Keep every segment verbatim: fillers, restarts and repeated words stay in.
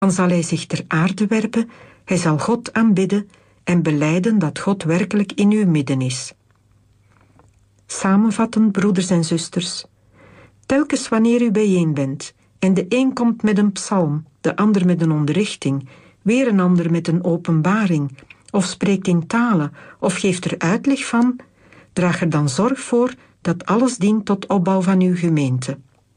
Dan zal hij zich ter aarde werpen, hij zal God aanbidden en belijden dat God werkelijk in uw midden is. Samenvattend, broeders en zusters, telkens wanneer u bijeen bent en de een komt met een psalm, de ander met een onderrichting, weer een ander met een openbaring, of spreekt in talen of geeft er uitleg van, draag er dan zorg voor dat alles dient tot opbouw van uw gemeente.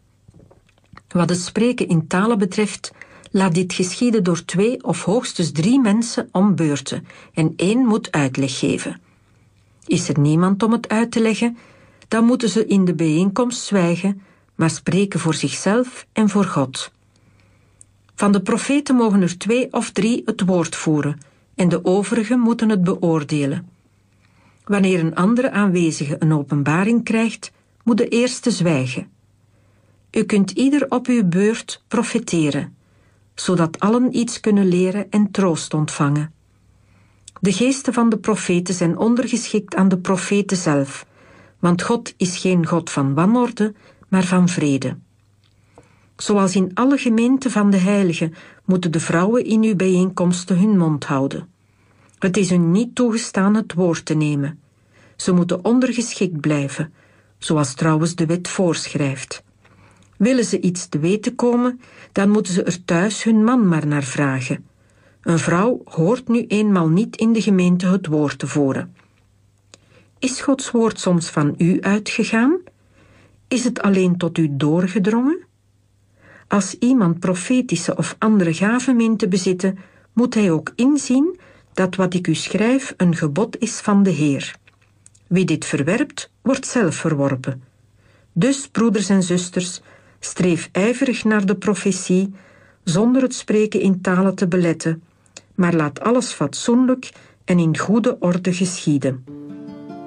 Wat het spreken in talen betreft, laat dit geschieden door twee of hoogstens drie mensen om beurten en één moet uitleg geven. Is er niemand om het uit te leggen, dan moeten ze in de bijeenkomst zwijgen, maar spreken voor zichzelf en voor God. Van de profeten mogen er twee of drie het woord voeren en de overigen moeten het beoordelen. Wanneer een andere aanwezige een openbaring krijgt, moet de eerste zwijgen. U kunt ieder op uw beurt profeteren, zodat allen iets kunnen leren en troost ontvangen. De geesten van de profeten zijn ondergeschikt aan de profeten zelf, want God is geen God van wanorde, maar van vrede. Zoals in alle gemeenten van de heiligen moeten de vrouwen in uw bijeenkomsten hun mond houden. Het is hun niet toegestaan het woord te nemen. Ze moeten ondergeschikt blijven, zoals trouwens de wet voorschrijft. Willen ze iets te weten komen, dan moeten ze er thuis hun man maar naar vragen. Een vrouw hoort nu eenmaal niet in de gemeente het woord te voeren. Is Gods woord soms van u uitgegaan? Is het alleen tot u doorgedrongen? Als iemand profetische of andere gaven meent te bezitten, moet hij ook inzien dat wat ik u schrijf een gebod is van de Heer. Wie dit verwerpt, wordt zelf verworpen. Dus, broeders en zusters, streef ijverig naar de profetie, zonder het spreken in talen te beletten, maar laat alles fatsoenlijk en in goede orde geschieden.